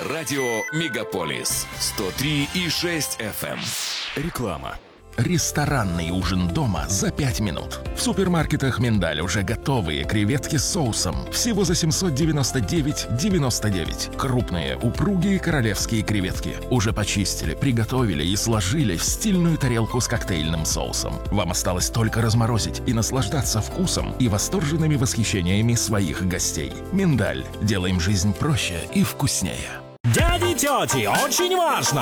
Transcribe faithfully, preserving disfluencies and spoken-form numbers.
Радио Мегаполис сто три и шесть эф эм. Реклама. Ресторанный ужин дома за пять минут. В супермаркетах «Миндаль» уже готовые креветки с соусом. Всего за семьсот девяносто девять девяносто девять. Крупные, упругие королевские креветки. Уже почистили, приготовили и сложили в стильную тарелку с коктейльным соусом. Вам осталось только разморозить и наслаждаться вкусом и восторженными восхищениями своих гостей. «Миндаль». Делаем жизнь проще и вкуснее. Дяди, тети, очень важно!